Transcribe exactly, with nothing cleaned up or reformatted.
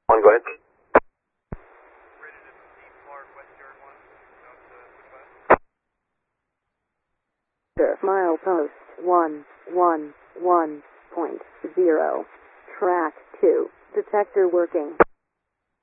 One, go ahead. Milepost one one one point zero. Track two. Detector working.